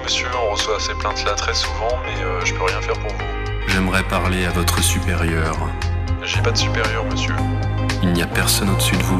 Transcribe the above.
monsieur, on reçoit ces plaintes-là très souvent, mais je peux rien faire pour vous. J'aimerais parler à votre supérieur. J'ai pas de supérieur, monsieur. Il n'y a personne au-dessus de vous ?